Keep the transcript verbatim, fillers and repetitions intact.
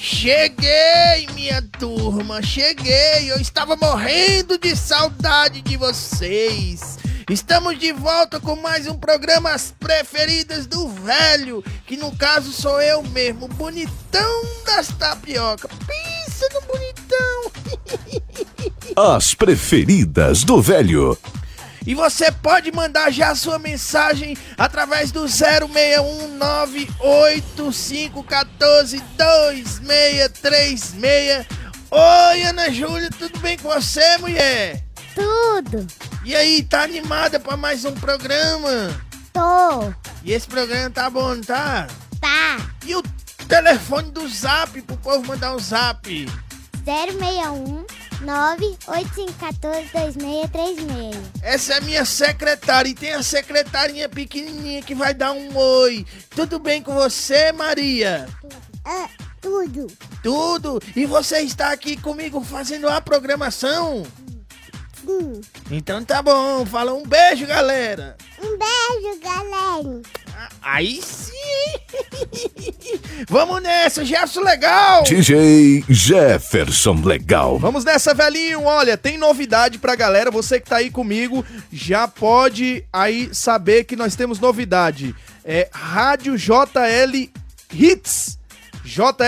Cheguei, minha turma, cheguei. Eu estava morrendo de saudade de vocês. Estamos de volta com mais um programa As Preferidas do Velho, que no caso sou eu mesmo, bonitão das tapioca. Pensa no bonitão. As Preferidas do Velho. E você pode mandar já a sua mensagem através do zero seis um nove oito cinco um quatro dois seis três seis. Oi, Ana Júlia, tudo bem com você, mulher? Tudo. E aí, tá animada pra mais um programa? Tô. E esse programa tá bom, não tá? Tá. E o telefone do Zap pro povo mandar um Zap? zero seis um nove oito cinco um quatro dois seis três seis. Essa é a minha secretária e tem a secretarinha pequenininha que vai dar um oi. Tudo bem com você, Maria? Ah, tudo. Tudo? E você está aqui comigo fazendo a programação? Sim. Então tá bom, fala um beijo, galera. Um beijo, galera. Ah, aí sim. Vamos nessa, Jefferson Legal. D J Jefferson Legal. Vamos nessa, velhinho. Olha, tem novidade pra galera. Você que tá aí comigo já pode aí saber que nós temos novidade. É Rádio J L Hits. J